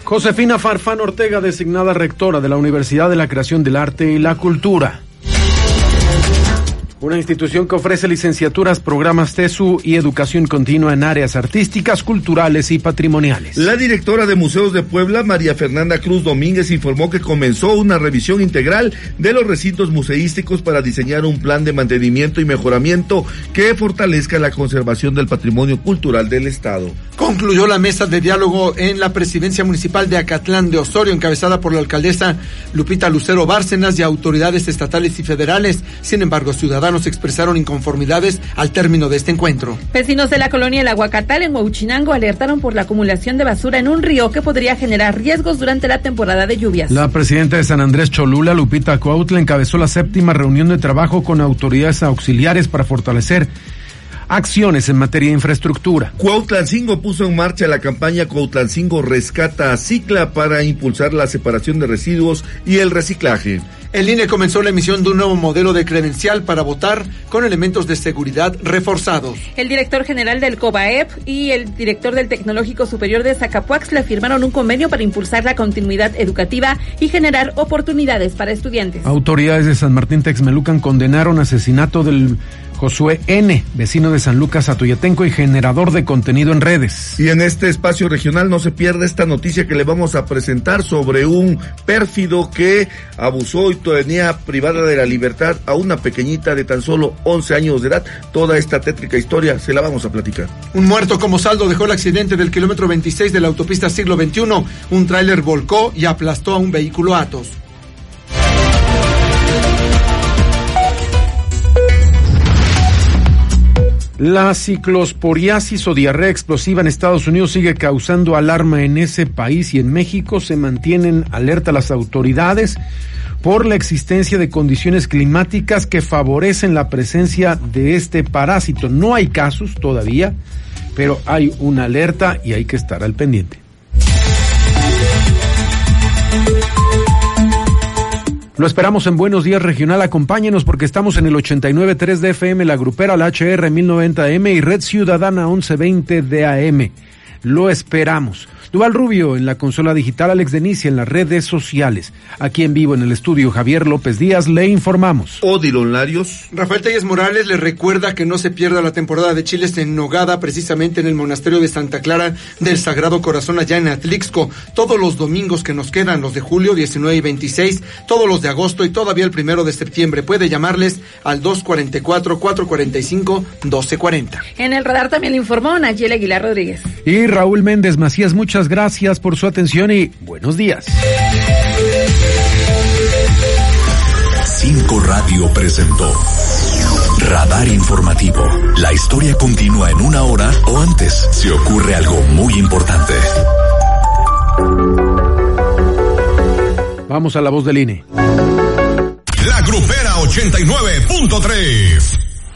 Josefina Farfán Ortega, designada rectora de la Universidad de la Creación del Arte y la Cultura. Una institución que ofrece licenciaturas, programas TESU y educación continua en áreas artísticas, culturales y patrimoniales. La directora de Museos de Puebla, María Fernanda Cruz Domínguez, informó que comenzó una revisión integral de los recintos museísticos para diseñar un plan de mantenimiento y mejoramiento que fortalezca la conservación del patrimonio cultural del Estado. Concluyó la mesa de diálogo en la presidencia municipal de Acatlán de Osorio, encabezada por la alcaldesa Lupita Lucero Bárcenas y autoridades estatales y federales. Sin embargo, ciudadanos expresaron inconformidades al término de este encuentro. Vecinos de la colonia El Aguacatal en Huauchinango alertaron por la acumulación de basura en un río que podría generar riesgos durante la temporada de lluvias. La presidenta de San Andrés Cholula, Lupita Cuautla, encabezó la 7ª reunión de trabajo con autoridades auxiliares para fortalecer acciones en materia de infraestructura. Cuautlancingo puso en marcha la campaña Cuautlancingo Rescata a Cicla para impulsar la separación de residuos y el reciclaje. El INE comenzó la emisión de un nuevo modelo de credencial para votar con elementos de seguridad reforzados. El director general del COBAEP y el director del Tecnológico Superior de Zacapuaxtla firmaron un convenio para impulsar la continuidad educativa y generar oportunidades para estudiantes. Autoridades de San Martín Texmelucan condenaron asesinato del Josué N., vecino de San Lucas Atoyatenco y generador de contenido en redes. Y en este espacio regional no se pierda esta noticia que le vamos a presentar sobre un pérfido que abusó y tenía privada de la libertad a una pequeñita de tan solo 11 años de edad. Toda esta tétrica historia se la vamos a platicar. Un muerto como saldo dejó el accidente del kilómetro 26 de la autopista Siglo XXI. Un tráiler volcó y aplastó a un vehículo Atos. La ciclosporiasis o diarrea explosiva en Estados Unidos sigue causando alarma en ese país y en México se mantienen alerta las autoridades por la existencia de condiciones climáticas que favorecen la presencia de este parásito. No hay casos todavía, pero hay una alerta y hay que estar al pendiente. Lo esperamos en Buenos Días Regional. Acompáñenos porque estamos en el 89.3 de FM, La Grupera, la HR 1090M y Red Ciudadana 1120 de AM. Lo esperamos. Duval Rubio en la consola digital, Alex Denicia en las redes sociales. Aquí en vivo en el estudio, Javier López Díaz, le informamos. Odilon Larios. Rafael Telles Morales le recuerda que no se pierda la temporada de chiles en nogada, precisamente en el monasterio de Santa Clara del Sagrado Corazón, allá en Atlixco. Todos los domingos que nos quedan, los de julio 19 y 26, todos los de agosto y todavía el 1 de septiembre. Puede llamarles al 244-445-1240. En el radar también le informó Nayeli Aguilar Rodríguez. Y Raúl Méndez Macías, muchas gracias por su atención y buenos días. 5 Radio presentó Radar Informativo. La historia continúa en 1 hora o antes si ocurre algo muy importante. Vamos a la voz del INE. La Grupera 89.3.